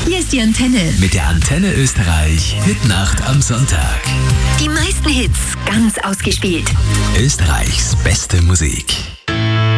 Hier ist die Antenne. Mit der Antenne Österreich Hitnacht am Sonntag. Die meisten Hits ganz ausgespielt. Österreichs beste Musik.